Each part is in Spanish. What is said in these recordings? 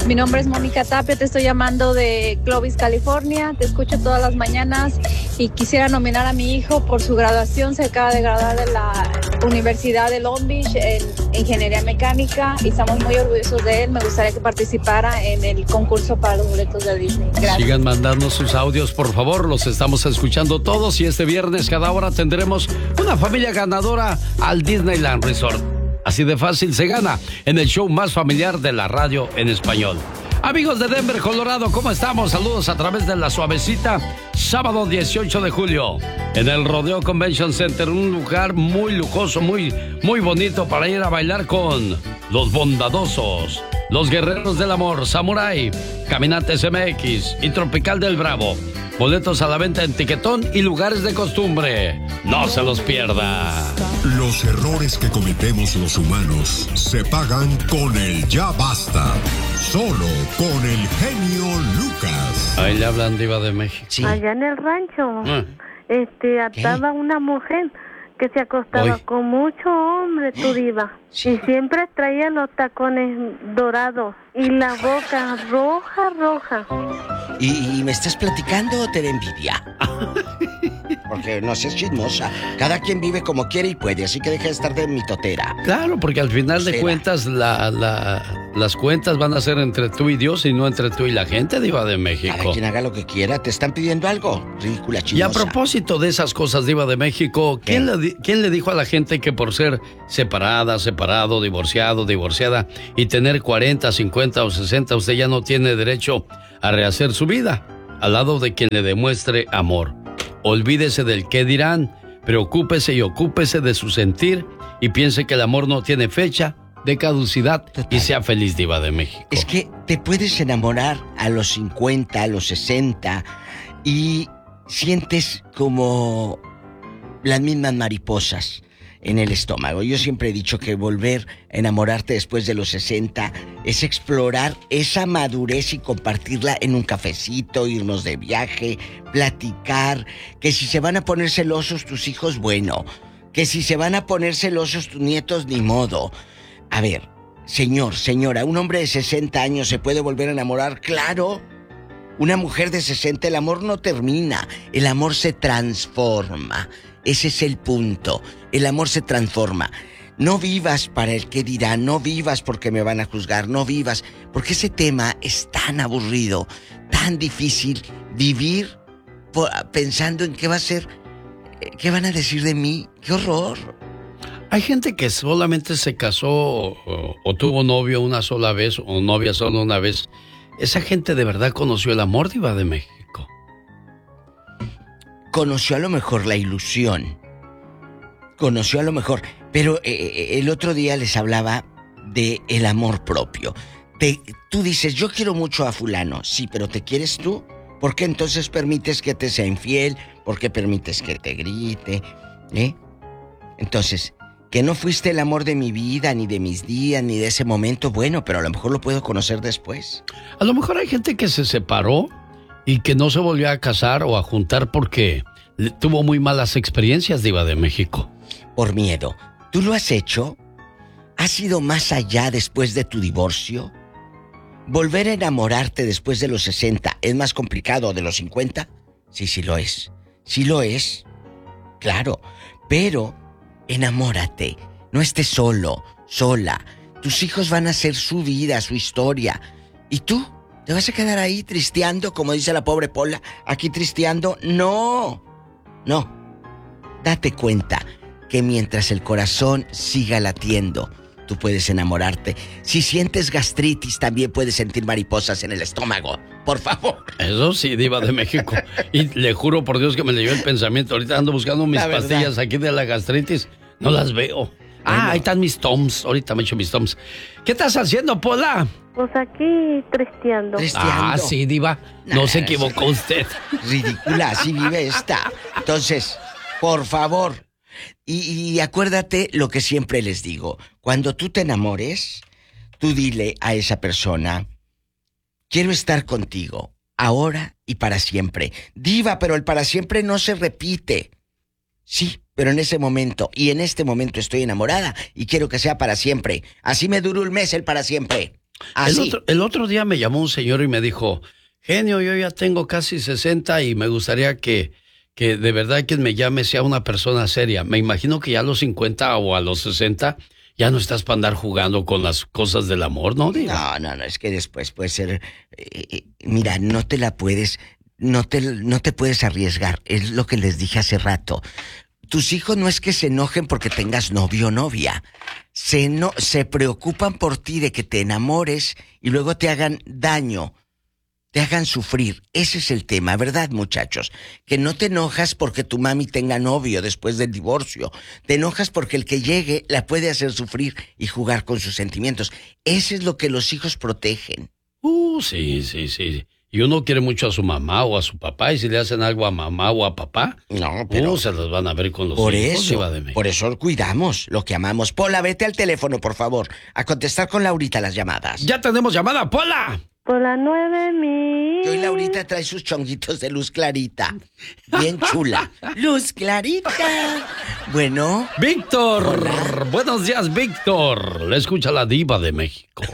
Mi nombre es Mónica Tapia, te estoy llamando de Clovis, California. Te escucho todas las mañanas y quisiera nominar a mi hijo por su graduación. Se acaba de graduar de la Universidad de Long Beach en Ingeniería Mecánica y estamos muy orgullosos de él. Me gustaría que participara en el concurso para los boletos de Disney. Gracias. Sigan mandando sus audios, por favor. Los estamos escuchando todos y este viernes cada hora tendremos una familia ganadora al Disneyland Resort. Así de fácil se gana en el show más familiar de la radio en español. Amigos de Denver, Colorado, ¿cómo estamos? Saludos a través de La Suavecita. Sábado 18 de julio en el Rodeo Convention Center, un lugar muy lujoso, muy bonito para ir a bailar con Los Bondadosos, Los Guerreros del Amor, Samurai, Caminantes MX y Tropical del Bravo. Boletos a la venta en Tiquetón y lugares de costumbre. No se los pierda. Los errores que cometemos los humanos se pagan con el ya basta. Solo con el genio Lucas. Ahí le hablan, Diva de México. Sí. Allá en el rancho, ataba una mujer que se acostaba con mucho hombre, tu Diva. Sí. Y siempre traía los tacones dorados y la boca roja. ¿Y me estás platicando o te da envidia? Porque no seas chismosa. Cada quien vive como quiere y puede, así que deja de estar de mitotera. Claro, porque al final de cuentas las cuentas van a ser entre tú y Dios y no entre tú y la gente, Diva de México. Cada quien haga lo que quiera. ¿Te están pidiendo algo? Ridícula chismosa. Y a propósito de esas cosas, Diva de México, ¿quién le dijo a la gente que por ser separado, divorciado, divorciada y tener 40, 50 o 60, usted ya no tiene derecho a rehacer su vida al lado de quien le demuestre amor? Olvídese del qué dirán, preocúpese y ocúpese de su sentir y piense que el amor no tiene fecha de caducidad. Total. Y sea feliz, Diva de México. Es que te puedes enamorar a los 50, a los 60 y sientes como las mismas mariposas en el estómago. Yo siempre he dicho que volver a enamorarte después de los 60 es explorar esa madurez y compartirla en un cafecito, irnos de viaje, platicar, que si se van a poner celosos tus hijos, bueno, que si se van a poner celosos tus nietos, ni modo. A ver, señora, ¿un hombre de 60 años se puede volver a enamorar? ¡Claro! Una mujer de 60, el amor no termina, el amor se transforma. Ese es el punto. El amor se transforma. No vivas para el que dirá, no vivas porque me van a juzgar, no vivas, porque ese tema es tan aburrido, tan difícil vivir pensando en qué va a ser, qué van a decir de mí. ¡Qué horror! Hay gente que solamente se casó o tuvo novio una sola vez o novia solo una vez. Esa gente de verdad conoció el amor, Diva de México. Conoció a lo mejor la ilusión. Conoció a lo mejor. Pero el otro día les hablaba de el amor propio. Tú dices, yo quiero mucho a fulano. Sí, pero ¿te quieres tú? ¿Por qué entonces permites que te sea infiel? ¿Por qué permites que te grite? Entonces, que no fuiste el amor de mi vida, ni de mis días, ni de ese momento, bueno, pero a lo mejor lo puedo conocer después. A lo mejor hay gente que se separó y que no se volvió a casar o a juntar porque tuvo muy malas experiencias, Diva de México. Por miedo. ¿Tú lo has hecho? ¿Has ido más allá después de tu divorcio? ¿Volver a enamorarte después de los 60 es más complicado de los 50? Sí lo es. Sí lo es. Claro. Pero enamórate. No estés solo, sola. Tus hijos van a hacer su vida, su historia. ¿Y tú? ¿Te vas a quedar ahí tristeando, como dice la pobre Pola? ¿Aquí tristeando? No. Date cuenta que mientras el corazón siga latiendo, tú puedes enamorarte. Si sientes gastritis, también puedes sentir mariposas en el estómago. Por favor. Eso sí, Diva de México. Y le juro por Dios que me leyó el pensamiento. Ahorita ando buscando mis pastillas aquí de la gastritis. No las veo. Bueno. Ahí están mis Toms. Ahorita me echo mis Toms. ¿Qué estás haciendo, Pola? Pues aquí tristeando. Sí, Diva. No se equivocó usted. Ridícula, así vive esta. Entonces, por favor. Y acuérdate lo que siempre les digo. Cuando tú te enamores, tú dile a esa persona, quiero estar contigo, ahora y para siempre. Diva, pero el para siempre no se repite. Sí, pero en ese momento, y en este momento estoy enamorada y quiero que sea para siempre. Así me duró un mes el para siempre. El otro día me llamó un señor y me dijo, genio, yo ya tengo casi 60 y me gustaría que de verdad quien me llame sea una persona seria. Me imagino que ya a los 50 o a los 60 ya no estás para andar jugando con las cosas del amor, ¿no? Diva? No, es que después puede ser... mira, no te puedes arriesgar, es lo que les dije hace rato. Tus hijos no es que se enojen porque tengas novio o novia. Se preocupan por ti de que te enamores y luego te hagan daño, te hagan sufrir. Ese es el tema, ¿verdad, muchachos? Que no te enojas porque tu mami tenga novio después del divorcio. Te enojas porque el que llegue la puede hacer sufrir y jugar con sus sentimientos. Eso es lo que los hijos protegen. Sí. Y uno quiere mucho a su mamá o a su papá, y si le hacen algo a mamá o a papá, no, pero se los van a ver con los hijos. Por eso cuidamos lo que amamos. Pola, vete al teléfono, por favor, a contestar con Laurita las llamadas. ¡Ya tenemos llamada, Pola! Pola 9000. Hoy Laurita trae sus chonguitos de luz clarita. Bien chula. Luz clarita. Bueno. Víctor. Hola. Buenos días, Víctor. Le escucha la diva de México.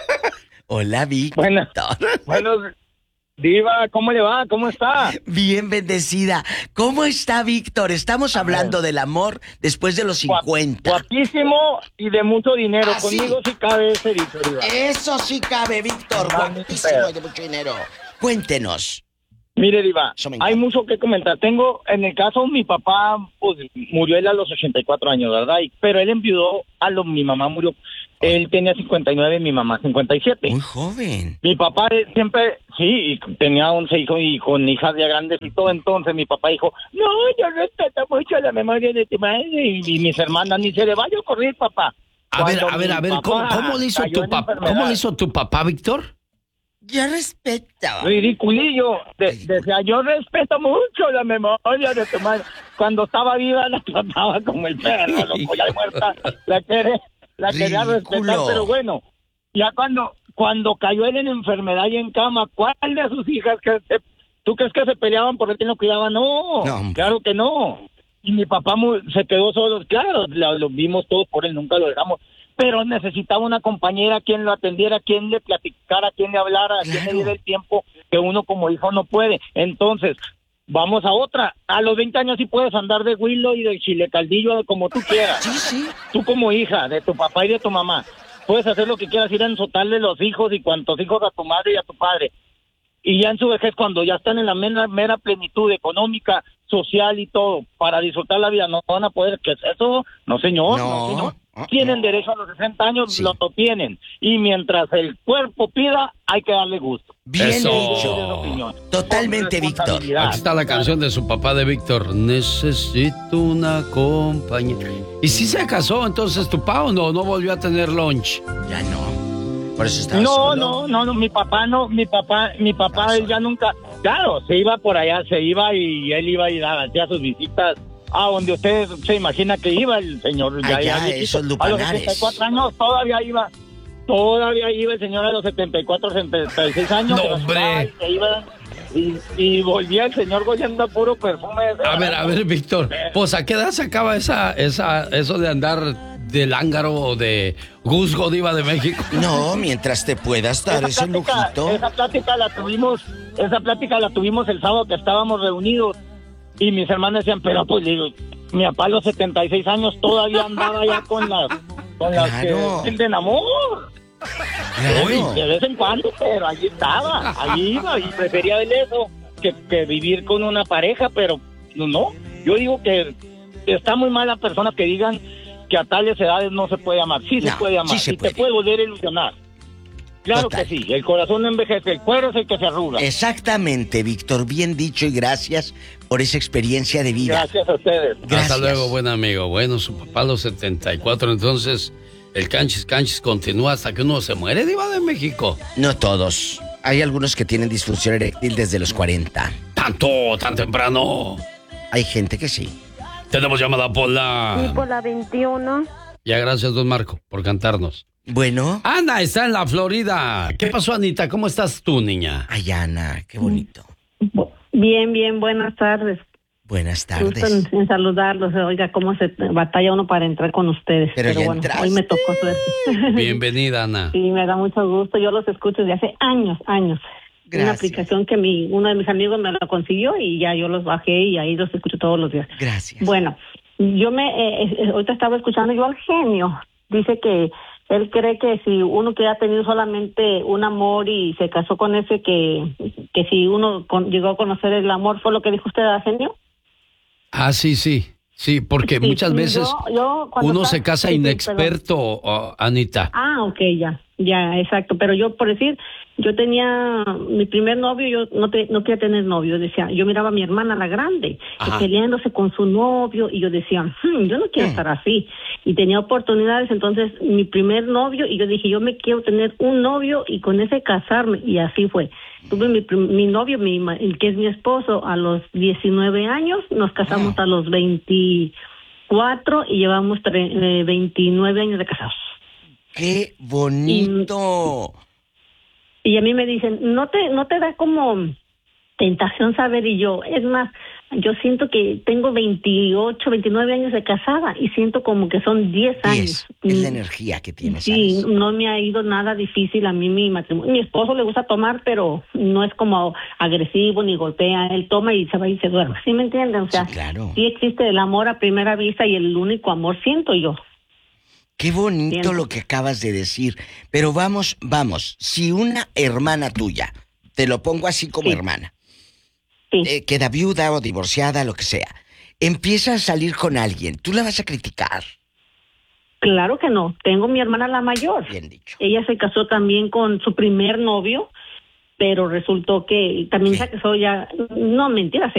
Hola, Víctor. Buenos Diva, ¿cómo le va? ¿Cómo está? Bien bendecida. ¿Cómo está, Víctor? Estamos hablando del amor después de los 50. Guapísimo y de mucho dinero. Conmigo sí cabe ese dicho, Diva. Eso sí cabe, Víctor. Guapísimo y de mucho dinero. Cuéntenos. Mire, Diva, hay mucho que comentar. En el caso, mi papá pues, murió él a los 84 años, ¿verdad? Pero él enviudó mi mamá murió. Él tenía 59 y mi mamá 57. Muy joven. Mi papá siempre, sí, tenía 11 hijos y con hijas ya grandes y todo. Entonces mi papá dijo, no, yo respeto mucho la memoria de tu madre y mis hermanas. Ni se le vaya a ocurrir, papá. A ver, ¿cómo le hizo tu papá? ¿Cómo le hizo tu papá, Víctor? Yo respeto. Ridiculillo. Decía, yo respeto mucho la memoria de tu madre. Cuando estaba viva la trataba como el perro, loco, ya muerta. La quería respetar, pero bueno, ya cuando cayó él en enfermedad y en cama, ¿cuál de sus hijas tú crees que se peleaban porque él no cuidaba? No, claro que no. Y mi papá se quedó solo, claro, lo vimos todos por él, nunca lo dejamos, pero necesitaba una compañera, quien lo atendiera, quien le platicara, quien le hablara, quien le diera el tiempo que uno como hijo no puede. Entonces, vamos a otra. A los 20 años sí puedes andar de huilo y de chile caldillo como tú quieras. Sí. Tú como hija de tu papá y de tu mamá puedes hacer lo que quieras, ir a ensotarle los hijos y cuantos hijos a tu madre y a tu padre. Y ya en su vejez, cuando ya están en la mera plenitud económica, social y todo, para disfrutar la vida, no van a poder. ¿Qué es eso? No, señor. Tienen derecho a los 60 años, lo tienen. Y mientras el cuerpo pida, hay que darle gusto. Bien dicho. Totalmente, Víctor. Aquí está la canción de su papá de Víctor. Necesito una compañía. ¿Y si se casó entonces tu papá o no? ¿No volvió a tener lunch? Ya no. Por eso estaba solo. No, mi papá él ya nunca, claro, se iba por allá, y él iba y hacía sus visitas a donde usted se imagina que iba el señor. Ya esos lupanares. A los 74 años todavía iba el señor a los 74, 76 años. No, hombre. Y volvía el señor goleando puro perfume. A ver, Víctor, pues ¿a qué edad se acaba eso de andar de lángaro o de Guzgo, diva de México? No, mientras te puedas dar ese lujito. Esa plática la tuvimos el sábado que estábamos reunidos y mis hermanos decían, pero pues digo, mi papá a los 76 años todavía andaba ya con las que venden amor. Claro. De vez en cuando, pero allí estaba, allí iba y prefería ver eso que vivir con una pareja, pero no, yo digo que está muy mal las personas que digan que a tales edades no se puede amar. Sí se puede amar, te puede volver a ilusionar. Claro que sí, el corazón no envejece, el cuero es el que se arruga. Exactamente, Víctor, bien dicho y gracias por esa experiencia de vida. Gracias a ustedes. Gracias. Hasta luego, buen amigo. Bueno, su papá a los 74, entonces el canchis continúa hasta que uno se muere, diva de México. No todos, hay algunos que tienen disfunción eréctil desde los 40. ¿Tan temprano? Hay gente que sí. Tenemos llamada por la... Sí, por la 21. Ya, gracias, don Marco, por cantarnos. Bueno. Ana está en la Florida. ¿Qué pasó, Anita? ¿Cómo estás tú, niña? Ay, Ana, qué bonito. Bien, buenas tardes. Buenas tardes. Gusto en saludarlos. Oiga, cómo se batalla uno para entrar con ustedes. Pero ya bueno, entraste. hoy me tocó suerte. Bienvenida, Ana. Sí, me da mucho gusto. Yo los escucho desde hace años. Gracias. Una aplicación que uno de mis amigos me la consiguió y ya yo los bajé y ahí los escucho todos los días. Gracias. Bueno, yo ahorita estaba escuchando yo al genio. Dice que él cree que si uno que ha tenido solamente un amor y se casó con ese, que si uno llegó a conocer el amor, ¿fue lo que dijo usted, genio? Ah, sí. Sí, porque Sí, muchas veces uno se casa inexperto, Anita. Ah, ok, ya, exacto. Pero yo, por decir, yo tenía mi primer novio, yo no quería tener novio. Decía, yo miraba a mi hermana, la grande, peleándose con su novio, y yo decía, yo no quiero estar así. Y tenía oportunidades, entonces, mi primer novio, y yo dije, yo me quiero tener un novio y con ese casarme, y así fue. Tuve mi novio, que es mi esposo, a los 19 años, nos casamos a los 24 y llevamos 29 años de casados. ¡Qué bonito! Y a mí me dicen, ¿no te da como tentación saber? Y yo, es más, yo siento que tengo 28, 29 años de casada y siento como que son 10 años. Es la energía que tienes. Sí, ¿sabes? no me ha ido nada difícil a mí mi matrimonio. Mi esposo le gusta tomar, pero no es como agresivo ni golpea. Él toma y se va y se duerme. ¿Sí me entienden? O sea, Sí, claro. Sí existe el amor a primera vista y el único amor siento yo. Qué bonito Siento. lo que acabas de decir. Pero vamos, si una hermana tuya, te lo pongo así como hermana, queda viuda o divorciada, lo que sea, empieza a salir con alguien, ¿tú la vas a criticar? Claro que no. Tengo mi hermana la mayor. Bien dicho. Ella se casó también con su primer novio, pero resultó que también se casó ya, no, mentira,